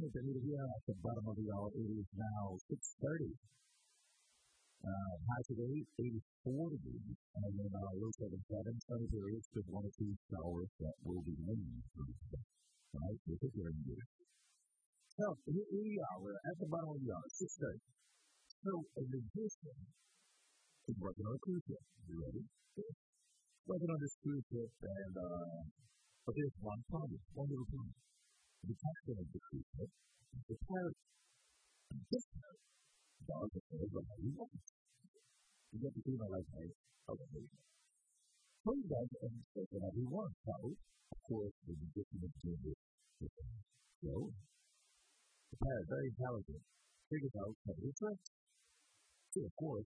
here at the bottom of the hour. It is now 6:30. High today, 84 degrees. And then low 77. Sunny periods with one or two showers that will be leaning through today. Right? This is very good. So, here we are. We're at the bottom of the hour, 6:30. So, a musician is working on a cruise ship. You ready? Working on this cruise ship, and but there's one problem, one little problem. The captain of the cruise ship, the pirate, this pirate, does whatever he wants. You get the feeling like, hey, okay. So he does anything whatever he wants. So, of course, the magician is doing this. So, the pirate, very intelligent, figures out some of the tricks. So, of course,